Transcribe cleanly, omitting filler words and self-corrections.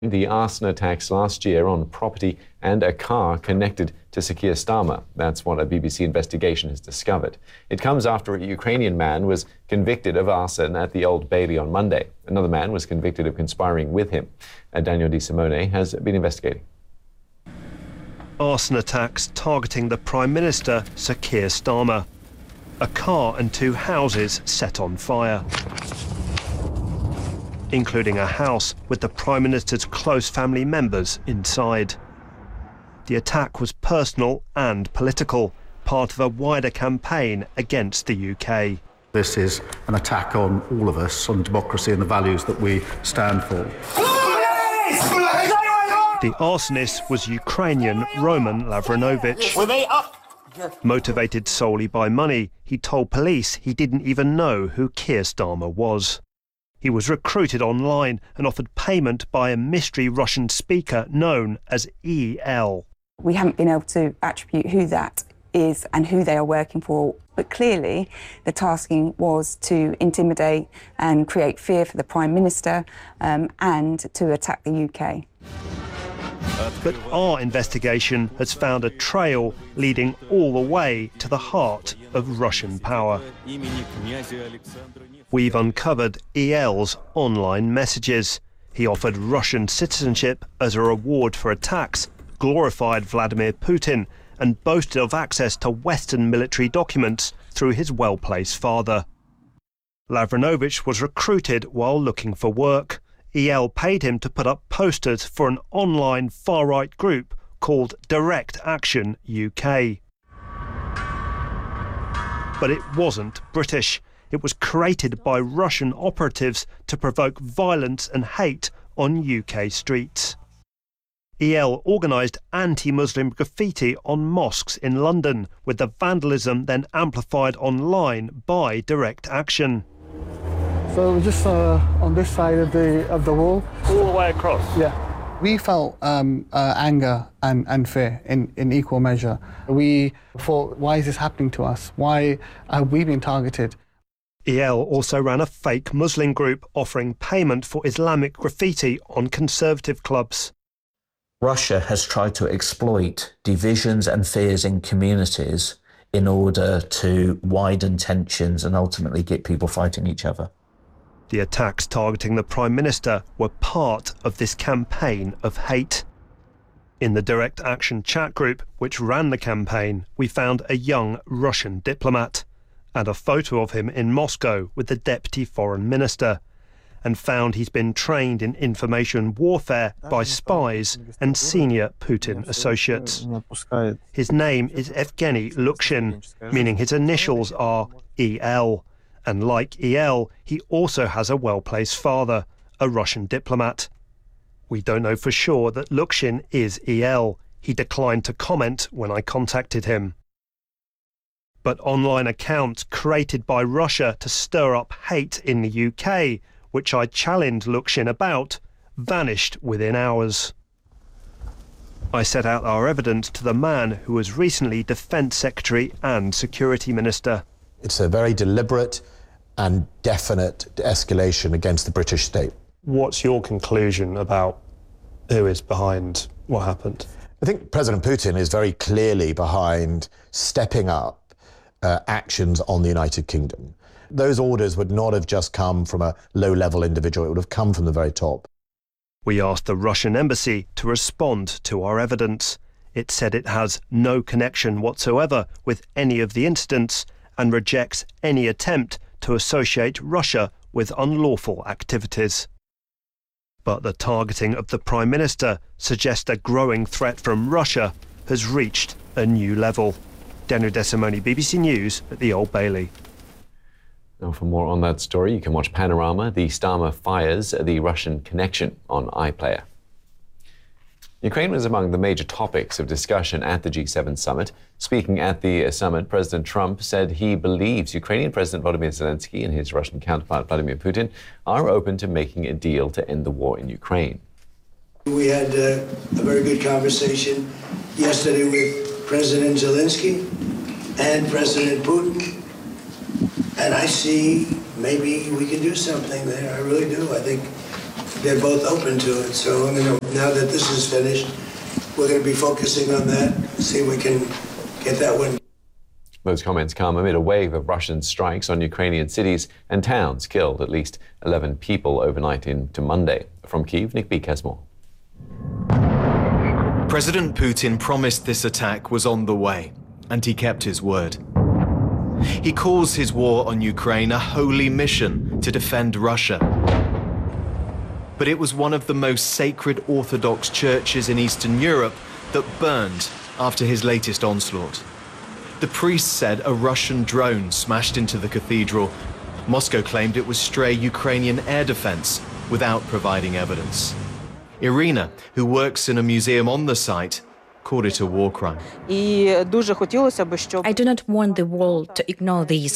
The arson attacks last year on property and a car connected to Sakir Starmer. That's what a BBC investigation has discovered. It comes after a Ukrainian man was convicted of arson at the Old Bailey on Monday. Another man was convicted of conspiring with him. Daniel Di Simone has been investigating. Arson attacks targeting the Prime Minister, Sakir Starmer. A car and 2 houses set on fire, including a house with the Prime Minister's close family members inside. The attack was personal and political, part of a wider campaign against the UK. This is an attack on all of us, on democracy and the values that we stand for. The arsonist was Ukrainian Roman Lavrinovich. Motivated solely by money, he told police he didn't even know who Keir Starmer was. He was recruited online and offered payment by a mystery Russian speaker known as EL. We haven't been able to attribute who that is and who they are working for, but clearly the tasking was to intimidate and create fear for the Prime Minister and to attack the UK. But our investigation has found a trail leading all the way to the heart of Russian power. We've uncovered EL's online messages. He offered Russian citizenship as a reward for attacks, glorified Vladimir Putin, and boasted of access to Western military documents through his well-placed father. Lavrinovich was recruited while looking for work. EL paid him to put up posters for an online far-right group called Direct Action UK. But it wasn't British. It was created by Russian operatives to provoke violence and hate on UK streets. EL organised anti-Muslim graffiti on mosques in London, with the vandalism then amplified online by Direct Action. So just on this side of the wall. All the way across? Yeah. We felt anger and fear in equal measure. We thought, why is this happening to us? Why have we been targeted? EL also ran a fake Muslim group offering payment for Islamic graffiti on conservative clubs. Russia has tried to exploit divisions and fears in communities in order to widen tensions and ultimately get people fighting each other. The attacks targeting the Prime Minister were part of this campaign of hate. In the Direct Action chat group, which ran the campaign, we found a young Russian diplomat and a photo of him in Moscow with the Deputy Foreign Minister, and found he's been trained in information warfare by spies and senior Putin associates. His name is Evgeny Lukshin, meaning his initials are EL. And like EL, he also has a well-placed father, a Russian diplomat. We don't know for sure that Lukshin is EL. He declined to comment when I contacted him. But online accounts created by Russia to stir up hate in the UK, which I challenged Lukshin about, vanished within hours. I set out our evidence to the man who was recently Defence Secretary and Security Minister. It's a very deliberate and definite escalation against the British state. What's your conclusion about who is behind what happened? I think President Putin is very clearly behind stepping up actions on the United Kingdom. Those orders would not have just come from a low-level individual, it would have come from the very top. We asked the Russian embassy to respond to our evidence. It said it has no connection whatsoever with any of the incidents and rejects any attempt to associate Russia with unlawful activities. But the targeting of the Prime Minister suggests a growing threat from Russia has reached a new level. Daniel Di Simone, BBC News at the Old Bailey. Now, for more on that story, you can watch Panorama, the Starmer fires, the Russian connection on iPlayer. Ukraine was among the major topics of discussion at the G7 summit. Speaking at the summit, President Trump said he believes Ukrainian President Volodymyr Zelensky and his Russian counterpart Vladimir Putin are open to making a deal to end the war in Ukraine. We had a very good conversation yesterday with President Zelensky and President Putin. And I see maybe we can do something there. I really do. I think they're both open to it. So now that this is finished, we're going to be focusing on that, see if we can get that one. Those comments come amid a wave of Russian strikes on Ukrainian cities and towns, killed at least 11 people overnight into Monday. From Kyiv, Nick Beek has more. President Putin promised this attack was on the way, and he kept his word. He calls his war on Ukraine a holy mission to defend Russia. But it was one of the most sacred Orthodox churches in Eastern Europe that burned after his latest onslaught. The priest said a Russian drone smashed into the cathedral. Moscow claimed it was stray Ukrainian air defense without providing evidence. Irina, who works in a museum on the site, called it a war crime. I do not want the world to ignore these